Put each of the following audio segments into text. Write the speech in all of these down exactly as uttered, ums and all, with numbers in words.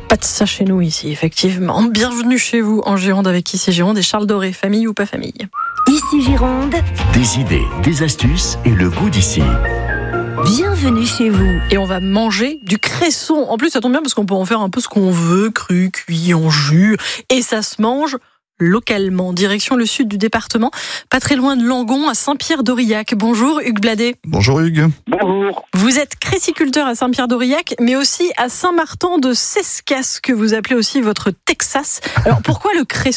Pas de ça chez nous ici, effectivement. Bienvenue chez vous en Gironde avec Ici Gironde et Charles Doré, famille ou pas famille. Ici Gironde. Des idées, des astuces et le goût d'ici. Bienvenue chez vous. Et on va manger du cresson. En plus, ça tombe bien parce qu'on peut en faire un peu ce qu'on veut, cru, cuit, en jus. Et ça se mange localement. Direction le sud du département, pas très loin de Langon, à Saint-Pierre-d'Aurillac. Bonjour Hugues Bladet. Bonjour Hugues. Bonjour. Vous êtes créciculteur à Saint-Pierre-d'Aurillac, mais aussi à Saint-Martin de Sescas, que vous appelez aussi votre Texas. Alors pourquoi le cresson ?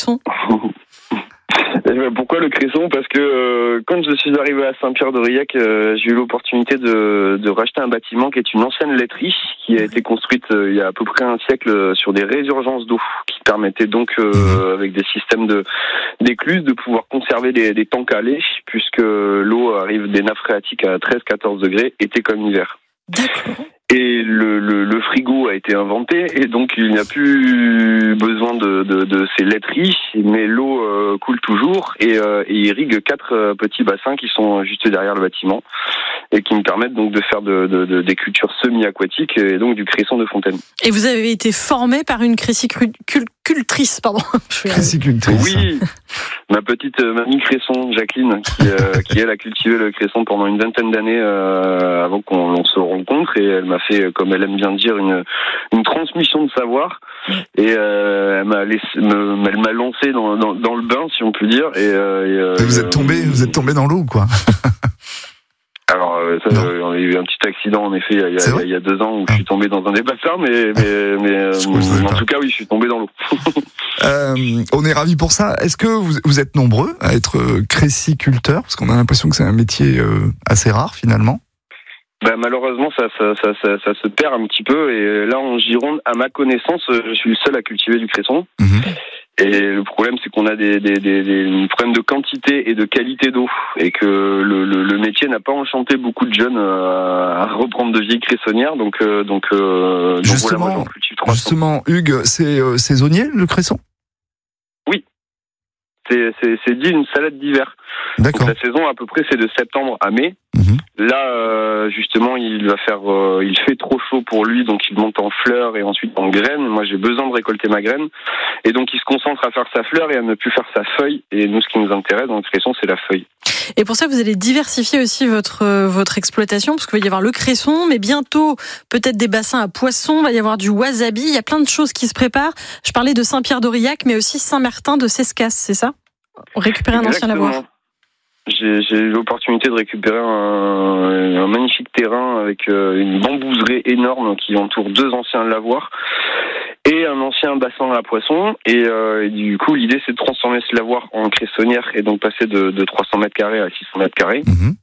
Pourquoi le cresson ? Parce que euh, quand je suis arrivé à Saint-Pierre-d'Aurillac, euh, j'ai eu l'opportunité de, de racheter un bâtiment qui est une ancienne laiterie qui a été construite euh, il y a à peu près un siècle euh, sur des résurgences d'eau qui permettaient donc, euh, avec des systèmes de d'écluses, de pouvoir conserver des, des tanks à lait puisque l'eau arrive des nappes phréatiques à treize à quatorze degrés, été comme hiver. D'accord. Et le, le, le frigo a été inventé et donc il n'y a plus besoin de, de, de ces laiteries, mais l'eau euh, coule toujours et, euh, et irrigue quatre euh, petits bassins qui sont juste derrière le bâtiment et qui me permettent donc de faire de, de, de, des cultures semi-aquatiques et donc du cresson de fontaine. Et vous avez été formé par une crécicultrice, pardon. Crécicultrice. Oui, ma petite euh, mamie cresson, Jacqueline, qui, euh, qui elle a cultivé le cresson pendant une vingtaine d'années euh, avant qu'on on se rencontre et elle m'a fait, comme elle aime bien dire, une, une transmission de savoir. Et euh, elle m'a laissé, me, elle m'a lancé dans, dans, dans le bain, si on peut dire. Et, euh, et vous êtes tombé, vous êtes tombé dans l'eau, quoi. Alors, ça, euh, on a eu un petit accident, en effet, il y a, il y a, il y a deux ans où ah. je suis tombé dans un des bassins, mais, mais, mais euh, en tout cas, oui, je suis tombé dans l'eau. euh, on est ravis pour ça. Est-ce que vous, vous êtes nombreux à être créciculteurs ? Parce qu'on a l'impression que c'est un métier euh, assez rare, finalement. Ben, malheureusement, ça, ça, ça, ça, ça se perd un petit peu. Et là, en Gironde, à ma connaissance, je suis le seul à cultiver du cresson. Mmh. Et le problème, c'est qu'on a des, des, des, des problèmes de quantité et de qualité d'eau. Et que le, le, le métier n'a pas enchanté beaucoup de jeunes à reprendre de vieilles cressonnières. Donc, euh, donc, euh, justement, donc voilà, moi, j'en cultive trois cents. Justement, Hugues, c'est euh, saisonnier, le cresson ? Oui. C'est, c'est, c'est dit une salade d'hiver. D'accord. Donc, la saison, à peu près, c'est de septembre à mai. Mmh. Là, euh, justement, il va faire, euh, il fait trop chaud pour lui, donc il monte en fleurs et ensuite en graines. Moi, j'ai besoin de récolter ma graine, et donc il se concentre à faire sa fleur et à ne plus faire sa feuille. Et nous, ce qui nous intéresse dans le cresson, c'est la feuille. Et pour ça, vous allez diversifier aussi votre votre exploitation, parce qu'il va y avoir le cresson, mais bientôt peut-être des bassins à poissons. Il va y avoir du wasabi. Il y a plein de choses qui se préparent. Je parlais de Saint-Pierre-d'Aurillac, mais aussi Saint-Martin de Sescas, c'est ça ? Récupérer un ancien lavoir. J'ai, j'ai eu l'opportunité de récupérer un, un magnifique terrain avec une bambouserie énorme qui entoure deux anciens lavoirs et un ancien bassin à poissons. Et, euh, et du coup, l'idée, c'est de transformer ce lavoir en cressonnière et donc passer de, de trois cents mètres carrés à six cents mètres carrés. Mmh.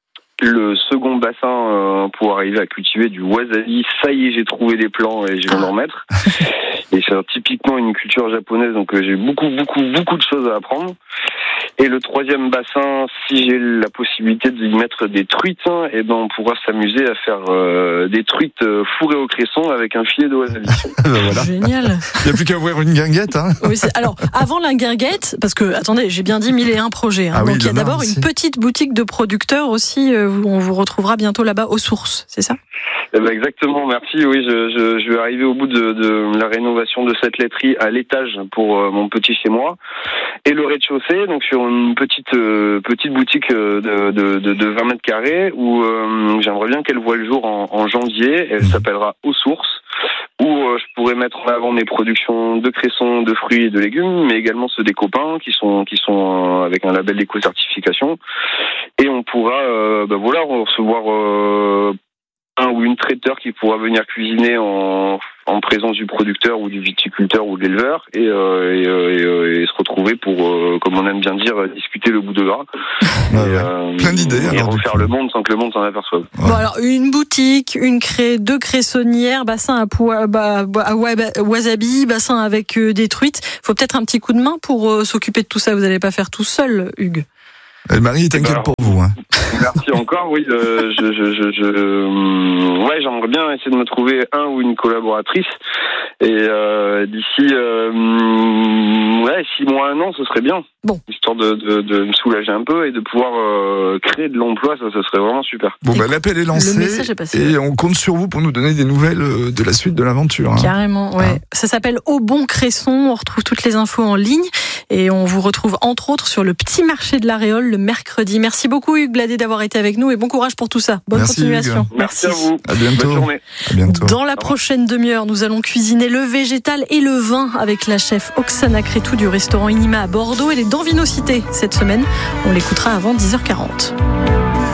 Le second bassin euh, pour arriver à cultiver du wasabi, ça y est, j'ai trouvé des plants et je viens d'en mettre. Et c'est typiquement une culture japonaise, donc euh, j'ai beaucoup, beaucoup, beaucoup de choses à apprendre. Et le troisième bassin, si j'ai la possibilité d'y mettre des truites, hein, et ben on pourra s'amuser à faire euh, des truites euh, fourrées au cresson avec un filet de wasabi. Voilà. Génial. Il n'y a plus qu'à ouvrir une guinguette. Hein. Oui, c'est... Alors, avant la guinguette, parce que, attendez, j'ai bien dit mille et un projets. Hein, ah donc oui, il y a d'abord aussi une petite boutique de producteurs aussi. Euh, on vous retrouvera bientôt là-bas aux sources, c'est ça ? Eh ben exactement, merci. Oui, je, je, je vais arriver au bout de, de la rénovation de cette laiterie à l'étage pour euh, mon petit chez moi et le rez-de-chaussée, donc sur une petite euh, petite boutique de, de, de, de vingt mètres carrés où euh, j'aimerais bien qu'elle voie le jour en, en janvier. Elle s'appellera Aux Sources, où euh, je pourrais mettre en avant mes productions de cressons, de fruits et de légumes, mais également ceux des copains qui sont qui sont euh, avec un label d'éco-certification. Et on pourra euh, ben voilà recevoir euh, un ou une traiteur qui pourra venir cuisiner en, en présence du producteur ou du viticulteur ou de l'éleveur et, euh, et, euh, et se retrouver pour, euh, comme on aime bien dire, discuter le bout de gras. Ah ouais. euh, Plein d'idées. Et alors, refaire le monde sans que le monde s'en aperçoive. Ouais. Bon alors, une boutique, une cré... deux cressonnières, bassin à, poa... bah, à wasabi, bassin avec euh, des truites. Il faut peut-être un petit coup de main pour euh, s'occuper de tout ça. Vous n'allez pas faire tout seul, Hugues. Marie est inquiète Alors, pour vous. Hein. Merci encore. Oui, euh, je, je, je, je, ouais, j'aimerais bien essayer de me trouver un ou une collaboratrice. Et euh, d'ici, euh, ouais, six mois, un an, ce serait bien. Bon. Histoire de, de, de me soulager un peu et de pouvoir euh, créer de l'emploi, ça, ça serait vraiment super. Bon, bah, l'appel est lancé. Le message est passé. Et on compte sur vous pour nous donner des nouvelles de la suite de l'aventure. Hein. Carrément, ouais. Hein. Ça s'appelle Au Bon Cresson. On retrouve toutes les infos en ligne. Et on vous retrouve entre autres sur le petit marché de la Réole le mercredi. Merci beaucoup Hugues Bladet d'avoir été avec nous et bon courage pour tout ça. Bonne Merci, continuation. Hugues. Merci, Merci à vous. À bientôt. Bonne journée. À bientôt. Dans la prochaine demi-heure, nous allons cuisiner le végétal et le vin avec la chef Oksana Crétou du restaurant Inima à Bordeaux. Elle est dans Vinocité cette semaine. On l'écoutera avant dix heures quarante.